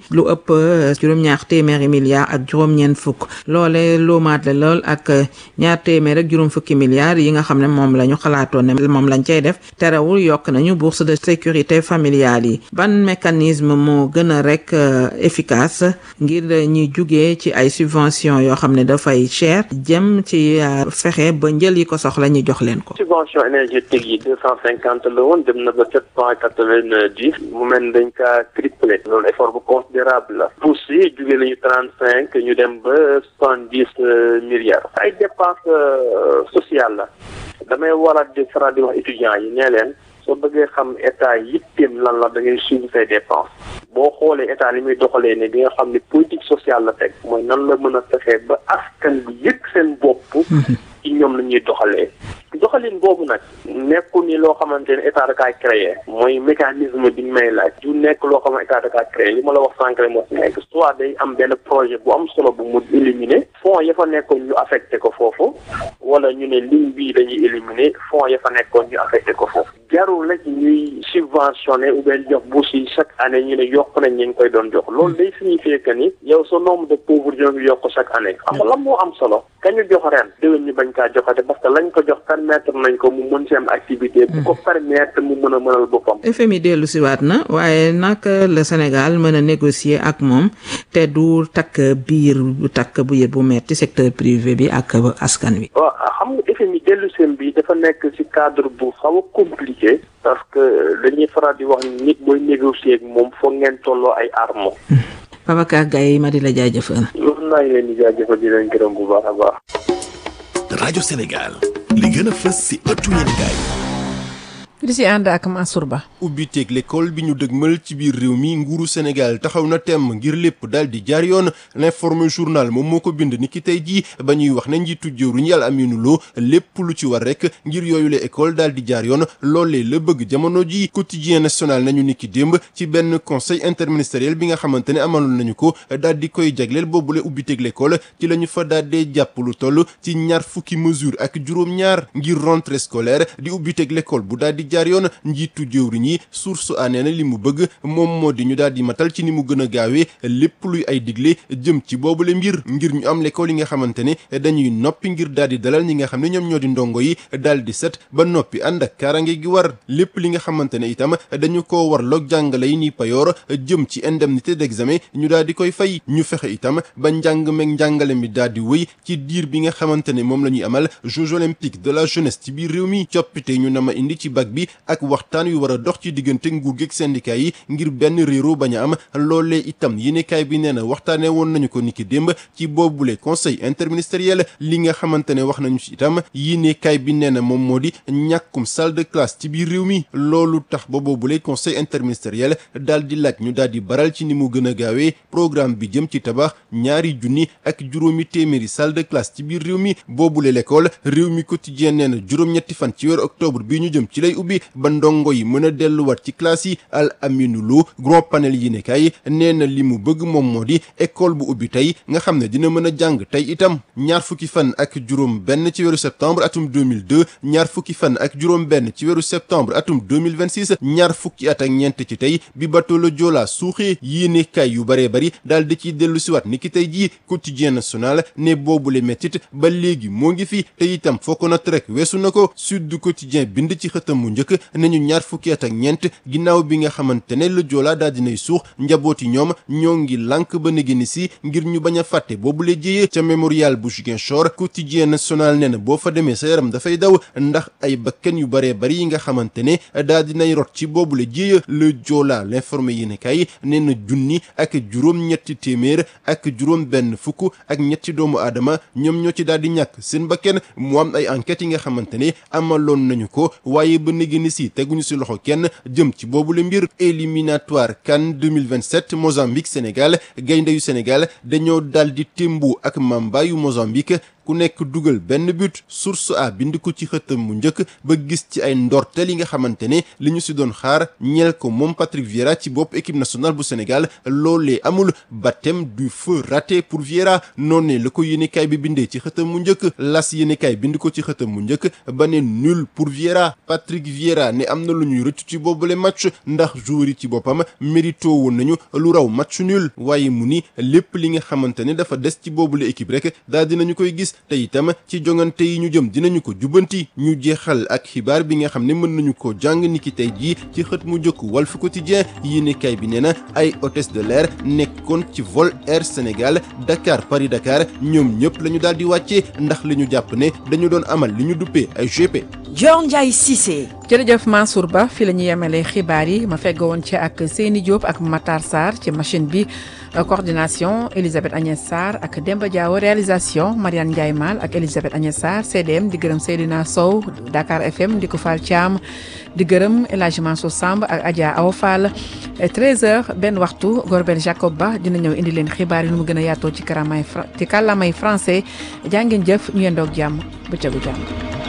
lu ëpp juróom-ñaar téeméeri milliards ak juróom-ñeent fukk loole loomaat la lool ak ñaar téeméer ak juróom fukki milliards yi nga xam ne moom la ñu xalaatoon ne moom lañ cay def terewul yokk nañu bourse de sécurité familiale yi ban mécanisme moo gën a rek efficace ngir ñi jugee ci ay subventions yoo xam ne dafay cher jëm ci fexe ba njël yi ko soxla ñu jox leen ko. subvention énergétique yi 250 la woon dem na ba 790 mu mel dañ kaa triplé loolu effort bu considérable la bourse yi jugee nañu 35 ñu dem ba 70 milliards ay dépenses sociales la damay waraat di faral di wax étudiants yi nee leen soo bëggee xam état yitteem lan la da ngay suivre say dépenses boo xoolee état li muy doxalee ne di nga xam ne politique sociale la teg mooy nan la mën a fexee ba askan bi yëg seen bopp ci ñoom la ñuy doxalee doxalin boobu nag nekkul ni loo xamante ne état da kaa créé mooy mécanisme bi ñu may laaj du nekk loo xam ne état da kaa créé li ma la wax sànq rek moo si nekk soit day am benn projet bu am solo bu mu éliminer fonds ya fa nekkoon ñu affecté ko foofu wala ñu ne ligne bii dañuy éliminer fonds ya fa nekkoon ñu affecté ko foofu jarul nag ñuy subventionné ou bien jox bourse yi chaque année ñu ne yokk nañ ñu koy doon jox loolu day signifier que ni yow sa nombre de pauvres ñoo ngi yokk chaque année xam nga lan moo am solo kañu jox ren déwén ñu bañ kaa joxate parce que lañ ko jox permettre nañ ko mu mën ci am activité bu ko permettre mu mën a mënal boppam. FMI dellu si waat na waaye nag le Sénégal mën a négocier ak moom te du takk biir bu metti secteur privé bi ak askan wi. waaw xam nga FMI dellu seen bi dafa nekk ci cadre bu xaw a compliqué parce que dañuy faral di wax nit booy négocier ak moom foog ngeen tolloo ay armes. Babacar Gaye ma di la jaajëfal. loolu naa ngi leen di jaajëfal di leen gërëm bu baax a baax. rajo Sénégal li gën a fës ci ëttu yéenekaay di si ànd ak Mansour Ba. ubbi teeg l'école bi ñu dëgmal ci biir réew mi nguuru Sénégal taxaw na temm ngir lépp daal di jaar yoon l'informé journal moom moo ko bind ni ki tey jii ba ñuy wax ne njiitu jëwriñ Yàlla Aminu Lo lépp lu ci war rek ngir yooyu la école daal di jaar yoon loolee la bëgg jamono ji quotidien national nañu ni ki démb ci benn conseil interministériel bi nga xamante ne amaloon nañu ko daal di koy jagleel boobule ubbi teeg l'école ci la ñu fa daal dee jàpp lu toll ci ñaar fukki mesure ak juróom-ñaar ngir rentrée scolaire di ubbi teeg l'école bu daal di jaar yoon njiitu jëwriñ yi source a nee na li mu bëgg moom moo di ñu daal di matal ci ni mu gën a gaawee lépp luy ay digle jëm ci boobule mbir ngir ñu am l'école yi nga xamante ne dañuy noppi ngir daal di dalal ñi nga xam ne ñoom ñoo di ndongo yi daal di set ba noppi ànd ak kaaraange gi war lépp li nga xamante ne itam dañu ko war loog jàngale yi ni payoor jëm ci indemnité d'examen ñu daal di koy fay ñu fexe itam ba njàng meeg njàngale mi daal di wëy ci diir bi nga xamante ne moom la ñuy amal Jeux olympiques de la jeunesse ci biir réew mi coppite ñu nama indi ci bac bi ak waxtaan yu war a dox ci diggante nguur geeg syndicat yi ngir benn réero bañ a am loolee itam yéenekaay bi nee na waxtaanee woon nañu ko niki démb ci boobule conseil interministériel li nga xamante ne wax nañu ci itam yéenekaay bi nee na moom moo di ñàkkum salle de classe ci biir réew mi loolu tax ba boobule conseil interministériel daal di laaj ñu daal di baral ci ni mu gën a gaawee programme bi jëm ci tabax 2,000 ak juróomi téeméeri salle de classe ci biir réew mi boobule l'école réew mi quotidien nee na juróom-ñetti fan ci weeru octobre bi ñu jëm ci lay ubbi ba ndongo yi mën a delluwaat ci classe yi Al Aminu Lo grand panel yi nekkaay nee na li mu bëgg moom moo di école bu ubbi tey nga xam ne dina mën a jàng tey itam ñaar fukki fan ak juróom benn ci weeru septembre atum 2002 ñaar fukki fan ak juróom benn ci weeru septembre atum 2026 ñaar fukki at ak ñeent ci tey bi bateau le Joola suuxee yéenekaay yu baree bari daal di ciy dellu siwaat ni ki tey jii quotidien national ne boobule mettit ba léegi moo ngi fi te itam foo ko natt rek weesu na ko Sud du Quotidien bind ci xëtam mu njëkk nañu ñaar fukki at ak ñeent ginnaaw bi nga xamante ne le Joola daal dinay suux njabooti ñoom ñoo ngi lànk ba négéni si ngir ñu bañ a fàtte boobule jéyee ca mémorial bu Ziguinchor quotidien national nee na boo fa demee sa yaram dafay daw ndax ay bakkan yu baree bari yi nga xamante ne daal dinay rot ci boobule jéye le Joola l'informé yéene kay nee na junni ak juróom-ñetti téeméer ak juróom benn fukk ak ñetti doomu aadama ñoom ñoo ci daal di ñàkk seen bakkan mu am ay enquêtes yi nga xamante ne amaloon nañu ko waaye ba négéni si teguñu si loxo kenn jëm ci boobule mbir éliminatoire CAN 2027 Mozambique Sénégal gaynde yu Sénégal dañoo daal di témbu ak Mamba yu Mozambique ku nekk dugal benn but. Source A bind ko ci xëtam mu njëkk ba gis ci ay ndorteel yi nga xamante ne li ñu si doon xaar ñeel ko moom Patrick Vieira ci bopp équipe nationale bu Sénégal loolee amul. Baptême du feu raté pour Vieira noonu la ko yéenekaay bi bindee ci xëtam mu njëkk. Las yéenekaay bind ko ci xëtam mu njëkk ba ne nul pour Vieira. Patrick Vieira ne am na lu ñuy rëccu ci boobule match ndax joueur yi ci boppam mérito woon nañu lu raw match nul waaye mu ni lépp li nga xamante ne dafa des ci boobule équipe rek daal dinañu koy gis te itam ci jongante yi ñu jëm dinañu ko jubbanti. ñu jeexal ak xibaar bi nga xam ne mën nañu ko jàng niki tey jii ci xët mu njëkk Walf Quotidien yéenekaay bi nee na ay hôtesse de l'air nekkoon ci vol Air Sénégal Dakar Paris Dakar ñoom ñëpp la ñu daal di wàccee ndax li ñu jàpp ne dañu doon amal li ñu duppee ay GP. Dior Ndiaye Cissé. jërëjëf Mansour Ba fi la ñu yemalee xibaar yi ma fegg woon ci ak Seyni Diop ak Matar Sarr ci machine bi coordination Elisabeth Agnès Sarr ak Demba Diaw réalisation Mariane Ndiaye Mal ak Elisabeth Agnès Sarr CDM di gërëm Seydina Sow Dakar FM di ko Fall Thiam di gërëm El Hadj Mansour Samb ak Adja Awa Fall 13h benn waxtu Gorbel Jacob Ba dina ñëw indi leen xibaar yi nu mu gën a yaatoo ci kàllaamay français jaa ngeen jëf ñu yendoog jàmm bëccëgu jàmm.